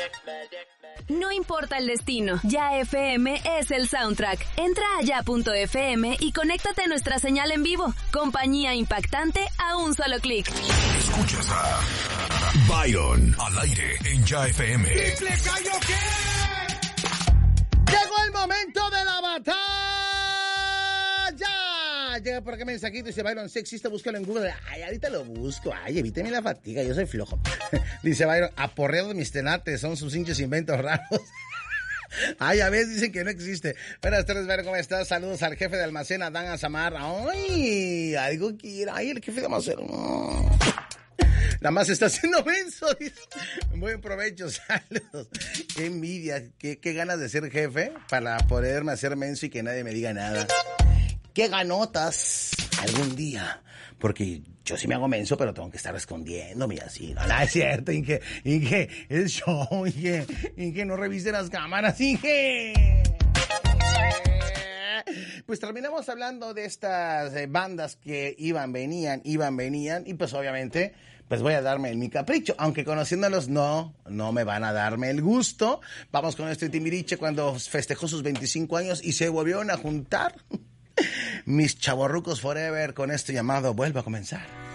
No importa el destino, Ya FM es el soundtrack. Entra a ya.fm y conéctate a nuestra señal en vivo. Compañía impactante a un solo clic. Escuchas a Byron al aire en Ya FM. ¡Triple Gallo qué! Llegó el momento de la batalla. Llega por acá mensajito y dice Byron, si existe, búscalo en Google. Ay, ahorita lo busco. Ay, evíteme la fatiga, yo soy flojo. Dice Byron, aporreado de mis tenates, son sus hinchos inventos raros. Ay, a veces dicen que no existe. Buenas tardes, Byron, ¿cómo estás? Saludos al jefe de almacén, Adán Azamar. Ay, algo quiera. Ay, el jefe de almacén. Nada más está haciendo menso. Buen provecho, saludos. Qué envidia, qué ganas de ser jefe para poderme hacer menso y que nadie me diga nada. Qué ganotas algún día. Porque yo sí me hago menso, pero tengo que estar escondiéndome y así. No, es cierto, Inge, es show, Inge, no revise las cámaras, Inge. Pues terminamos hablando de estas bandas que iban, venían, y pues obviamente, pues voy a darme mi capricho, aunque conociéndolos no me van a darme el gusto. Vamos con este Timbiriche cuando festejó sus 25 años y se volvieron a juntar. Mis chavorrucos forever con esto llamado Vuelvo a comenzar.